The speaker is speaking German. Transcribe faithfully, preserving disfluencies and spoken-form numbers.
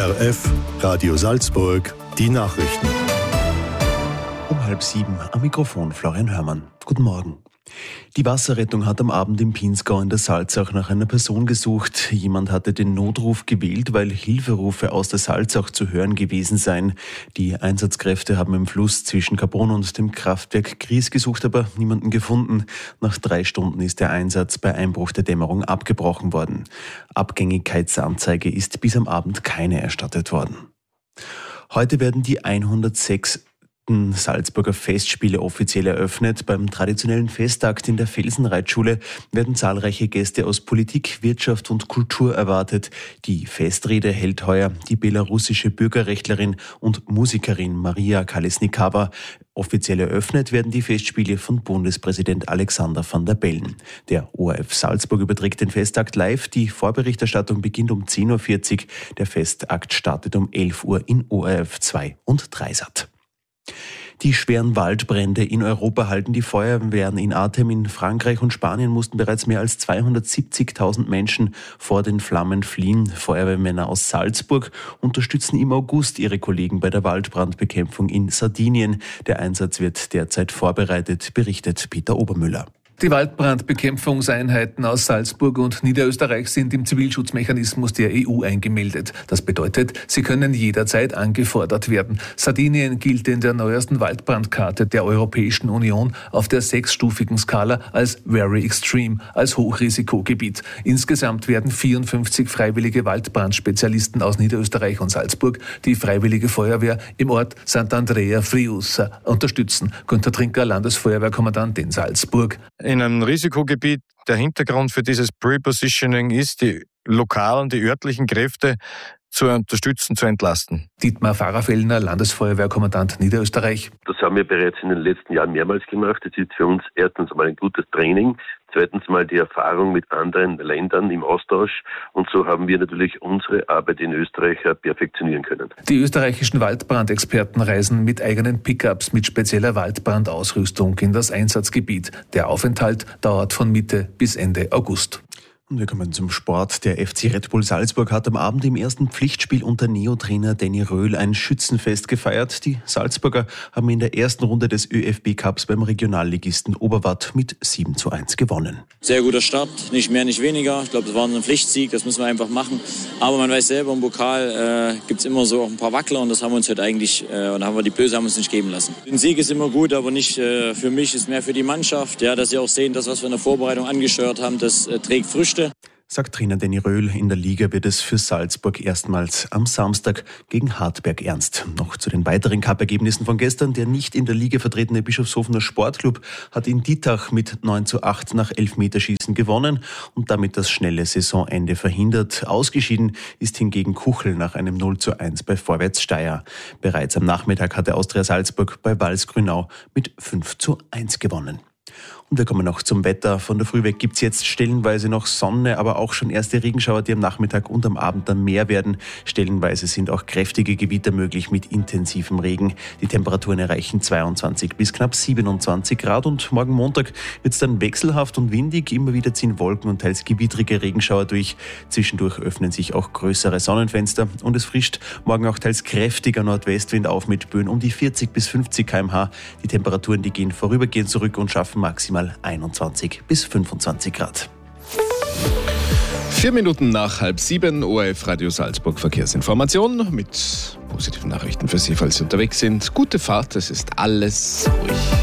R F, Radio Salzburg, die Nachrichten. Um halb sieben am Mikrofon Florian Hörmann. Guten Morgen. Die Wasserrettung hat am Abend im Pinzgau in der Salzach nach einer Person gesucht. Jemand hatte den Notruf gewählt, weil Hilferufe aus der Salzach zu hören gewesen seien. Die Einsatzkräfte haben im Fluss zwischen Kaprun und dem Kraftwerk Gries gesucht, aber niemanden gefunden. Nach drei Stunden ist der Einsatz bei Einbruch der Dämmerung abgebrochen worden. Abgängigkeitsanzeige ist bis am Abend keine erstattet worden. Heute werden die hundertsechs Salzburger Festspiele offiziell eröffnet. Beim traditionellen Festakt in der Felsenreitschule werden zahlreiche Gäste aus Politik, Wirtschaft und Kultur erwartet. Die Festrede hält heuer die belarussische Bürgerrechtlerin und Musikerin Maria Kolesnikava. Offiziell eröffnet werden die Festspiele von Bundespräsident Alexander Van der Bellen. Der O R F Salzburg überträgt den Festakt live. Die Vorberichterstattung beginnt um zehn Uhr vierzig. Der Festakt startet um elf Uhr in O R F zwei und Dreisat. Die schweren Waldbrände in Europa halten. Die Feuerwehren in Artem in Frankreich und Spanien mussten bereits mehr als zweihundertsiebzigtausend Menschen vor den Flammen fliehen. Feuerwehrmänner aus Salzburg unterstützen im August ihre Kollegen bei der Waldbrandbekämpfung in Sardinien. Der Einsatz wird derzeit vorbereitet, berichtet Peter Obermüller. Die Waldbrandbekämpfungseinheiten aus Salzburg und Niederösterreich sind im Zivilschutzmechanismus der E U eingemeldet. Das bedeutet, sie können jederzeit angefordert werden. Sardinien gilt in der neuesten Waldbrandkarte der Europäischen Union auf der sechsstufigen Skala als Very Extreme, als Hochrisikogebiet. Insgesamt werden vierundfünfzig freiwillige Waldbrandspezialisten aus Niederösterreich und Salzburg die Freiwillige Feuerwehr im Ort Sant'Andrea Friusa unterstützen. Günter Trinker, Landesfeuerwehrkommandant in Salzburg. In einem Risikogebiet, der Hintergrund für dieses Pre-Positioning ist, die lokalen, die örtlichen Kräfte zu unterstützen, zu entlasten. Dietmar Pfarrerfellner, Landesfeuerwehrkommandant Niederösterreich. Das haben wir bereits in den letzten Jahren mehrmals gemacht. Das ist für uns erstens mal ein gutes Training, zweitens mal die Erfahrung mit anderen Ländern im Austausch und so haben wir natürlich unsere Arbeit in Österreich perfektionieren können. Die österreichischen Waldbrandexperten reisen mit eigenen Pickups mit spezieller Waldbrandausrüstung in das Einsatzgebiet. Der Aufenthalt dauert von Mitte bis Ende August. Und wir kommen zum Sport. Der F C Red Bull Salzburg hat am Abend im ersten Pflichtspiel unter Neotrainer Danny Röhl ein Schützenfest gefeiert. Die Salzburger haben in der ersten Runde des ÖFB-Cups beim Regionalligisten Oberwart mit sieben zu eins gewonnen. Sehr guter Start, nicht mehr, nicht weniger. Ich glaube, das war ein Pflichtsieg, das müssen wir einfach machen. Aber man weiß selber, im Pokal äh, gibt es immer so auch ein paar Wackler und das haben wir uns heute eigentlich, äh, und haben wir die Böse haben uns nicht geben lassen. Ein Sieg ist immer gut, aber nicht äh, für mich, ist mehr für die Mannschaft. Ja, dass sie auch sehen, das, was wir in der Vorbereitung angesteuert haben, das äh, trägt Früchte. Sagt Trainer Danny Röhl. In der Liga wird es für Salzburg erstmals am Samstag gegen Hartberg ernst. Noch zu den weiteren Cup-Ergebnissen von gestern. Der nicht in der Liga vertretene Bischofshofener Sportclub hat in Dietach mit neun zu acht nach Elfmeterschießen gewonnen und damit das schnelle Saisonende verhindert. Ausgeschieden ist hingegen Kuchel nach einem null zu eins bei Vorwärts Steyr. Bereits am Nachmittag hatte Austria Salzburg bei Vals-Grünau mit fünf zu eins gewonnen. Und wir kommen noch zum Wetter. Von der Früh weg gibt es jetzt stellenweise noch Sonne, aber auch schon erste Regenschauer, die am Nachmittag und am Abend dann mehr werden. Stellenweise sind auch kräftige Gewitter möglich mit intensivem Regen. Die Temperaturen erreichen zweiundzwanzig bis knapp siebenundzwanzig Grad und morgen Montag wird es dann wechselhaft und windig. Immer wieder ziehen Wolken und teils gewittrige Regenschauer durch. Zwischendurch öffnen sich auch größere Sonnenfenster und es frischt morgen auch teils kräftiger Nordwestwind auf mit Böen um die vierzig bis fünfzig Kilometer pro Stunde. Die Temperaturen, die gehen vorübergehend zurück und schaffen maximal einundzwanzig bis fünfundzwanzig Grad. Vier Minuten nach halb sieben, O R F Radio Salzburg Verkehrsinformation mit positiven Nachrichten für Sie, falls Sie unterwegs sind. Gute Fahrt, es ist alles ruhig.